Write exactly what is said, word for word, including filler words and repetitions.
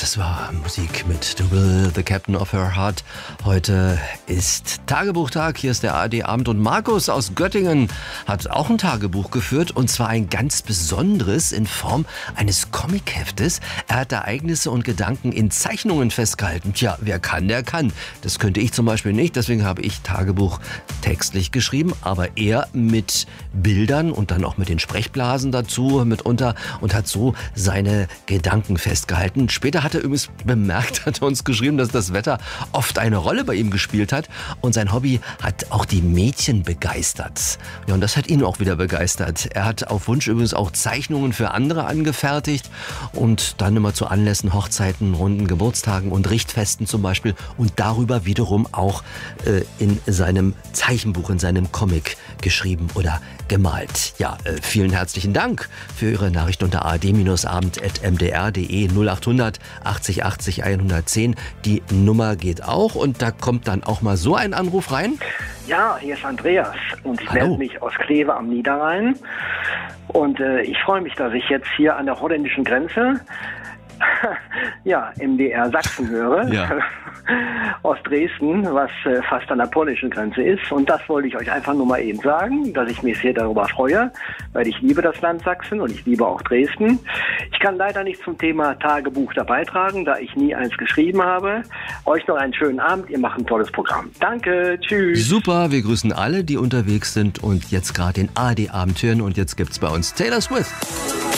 das war Musik mit The Will, the Captain of Her Heart. Heute ist Tagebuchtag, hier ist der A R D-Abend und Markus aus Göttingen hat auch ein Tagebuch geführt und zwar ein ganz besonderes in Form eines Comicheftes. Er hat Ereignisse und Gedanken in Zeichnungen festgehalten. Tja, wer kann, der kann. Das könnte ich zum Beispiel nicht, deswegen habe ich Tagebuch textlich geschrieben, aber er mit Bildern und dann auch mit den Sprechblasen dazu mitunter und hat so seine Gedanken festgehalten. Später hat er übrigens bemerkt, hat er uns geschrieben, dass das Wetter oft eine Rolle bei ihm gespielt hat und sein Hobby hat auch die Mädchen begeistert. Ja, und das hat ihn auch wieder begeistert. Er hat auf Wunsch übrigens auch Zeichnungen für andere angefertigt und dann immer zu Anlässen, Hochzeiten, runden Geburtstagen und Richtfesten zum Beispiel und darüber wiederum auch äh, in seinem Zeichenbuch, in seinem Comic geschrieben oder gemalt. Ja, äh, vielen herzlichen Dank für Ihre Nachricht unter a r d abend at m d r punkt d e null achthundert achtzig achtzig hundertzehn. Die Nummer geht auch und da kommt dann auch mal so ein Anruf rein. Ja, hier ist Andreas und ich Hallo. melde mich aus Kleve am Niederrhein und äh, ich freue mich, dass ich jetzt hier an der holländischen Grenze ja, M D R Sachsen höre, Ja. aus Dresden, was äh, fast an der polnischen Grenze ist. Und das wollte ich euch einfach nur mal eben sagen, dass ich mich sehr darüber freue, weil ich liebe das Land Sachsen und ich liebe auch Dresden. Ich kann leider nicht zum Thema Tagebuch dabei tragen, da ich nie eins geschrieben habe. Euch noch einen schönen Abend, ihr macht ein tolles Programm. Danke, tschüss. Super, wir grüßen alle, die unterwegs sind und jetzt gerade den A R D-Abend hören und jetzt gibt's bei uns Taylor Swift.